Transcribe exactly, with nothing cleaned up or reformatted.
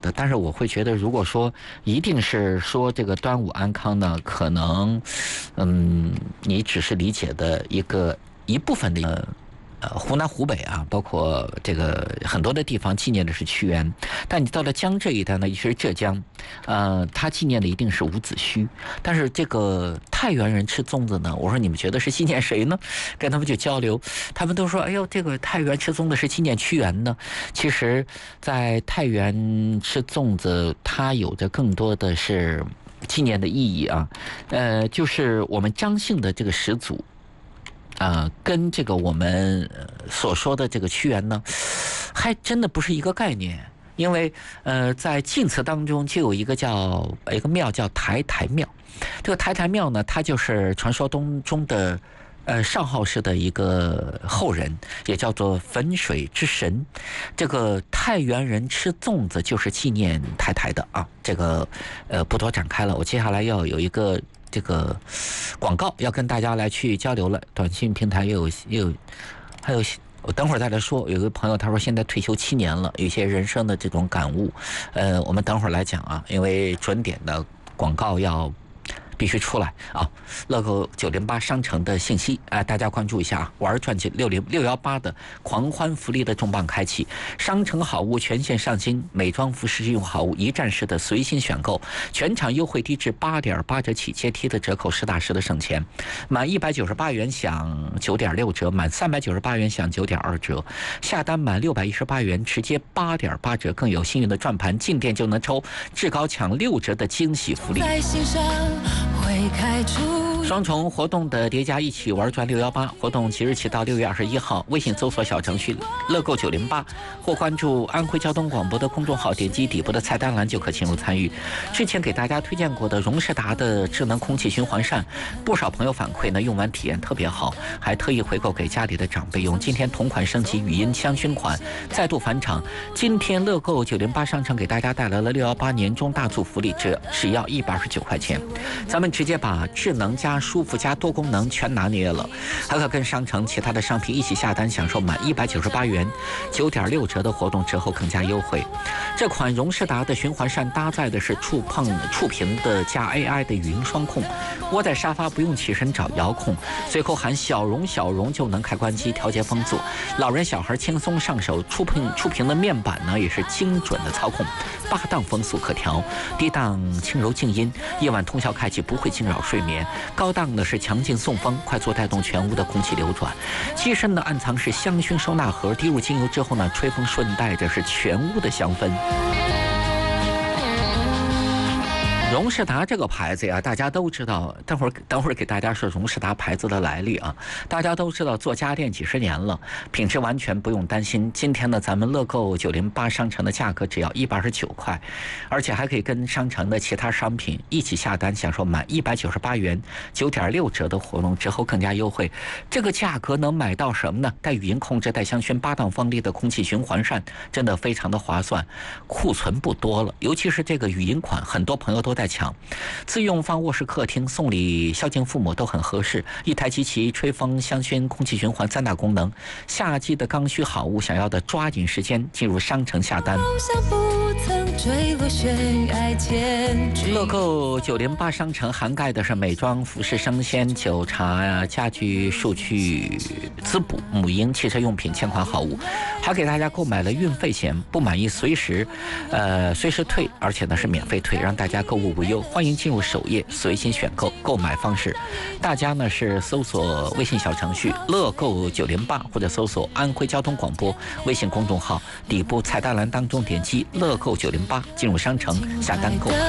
的，但是我会觉得，如果说一定是说这个端午安康呢，可能，嗯，你只是理解的一个一部分的。呃，湖南、湖北啊，包括这个很多的地方纪念的是屈原，但你到了江这一带呢，尤其是浙江，呃，他纪念的一定是伍子胥。但是这个太原人吃粽子呢，我说你们觉得是纪念谁呢？跟他们就交流，他们都说，哎呦，这个太原吃粽子是纪念屈原呢。其实，在太原吃粽子，它有着更多的是纪念的意义啊，呃，就是我们张姓的这个始祖。呃，跟这个我们所说的这个屈原呢，还真的不是一个概念。因为呃，在晋祠当中就有一个叫一个庙叫台台庙，这个台台庙呢，它就是传说当中的呃上号氏的一个后人，也叫做汾水之神。这个太原人吃粽子就是纪念台台的啊，这个呃不多展开了。我接下来要有一个。这个广告要跟大家来去交流了，短信平台也有也有，还有我等会儿再来说。有个朋友他说现在退休七年了，有一些人生的这种感悟，呃，我们等会儿来讲啊，因为准点的广告要必须出来啊。乐购九零八商城的信息，哎、呃，大家关注一下啊。玩转六零六幺八的狂欢福利的重磅开启，商城好物全线上新，美妆服饰日用好物一站式的随心选购，全场优惠低至八点八折起，阶梯的折扣，实打实的省钱。满一百九十八元享九点六折，满三百九十八元享九点二折，下单满六百一十八元直接八点八折，更有幸运的转盘，进店就能抽至高抢六折的惊喜福利。双重活动的叠加，一起玩转六幺八活动即日起到六月二十一号，微信搜索小程序乐购九零八或关注安徽交通广播的公众号，点击底部的菜单栏就可进入参与。之前给大家推荐过的荣仕达的智能空气循环扇，不少朋友反馈呢用完体验特别好，还特意回购给家里的长辈用。今天同款升级语音香薰款再度返场，今天乐购九零八商城给大家带来了六幺八年终大促福利，只只要一百二十九块钱，咱们直接把智能加舒服加多功能全拿捏了，还可跟商城其他的商品一起下单，享受满一百九十八元九点六折的活动，折后更加优惠。这款荣仕达的循环扇搭载的是触碰触屏的加 A I 的语音双控，窝在沙发不用起身找遥控，随口喊小荣小荣就能开关机调节风速，老人小孩轻松上手。触碰触屏的面板呢也是精准的操控，八档风速可调，低档轻柔静音，夜晚通宵开启不会惊扰睡眠，高档的是强劲送风，快速带动全屋的空气流转。机身的暗藏是香薰收纳盒，滴入精油之后呢，吹风顺带着是全屋的香氛。荣仕达这个牌子呀，大家都知道。等会儿等会儿给大家说荣仕达牌子的来历啊。大家都知道，做家电几十年了，品质完全不用担心。今天呢，咱们乐购九零八商城的价格只要一百二十九块，而且还可以跟商城的其他商品一起下单，享受满一百九十八元九点六折的活动，之后更加优惠。这个价格能买到什么呢？带语音控制、带香薰、八档风力的空气循环扇，真的非常的划算。库存不多了，尤其是这个语音款，很多朋友都在抢，自用放卧室客厅，送礼孝敬父母都很合适。一台机器吹风香薰空气循环三大功能，夏季的刚需好物，想要的抓紧时间进入商城下单。乐购九零八商城涵盖的是美妆、服饰、生鲜、酒茶、家居、数据、滋补、母婴、汽车用品千款好物，还给大家购买了运费险，不满意随时呃随时退，而且呢是免费退，让大家购物无忧。欢迎进入首页随心选购，购买方式大家呢是搜索微信小程序乐购九零八，或者搜索安徽交通广播微信公众号，底部菜单栏当中点击乐购九零八，进入商城下单购买。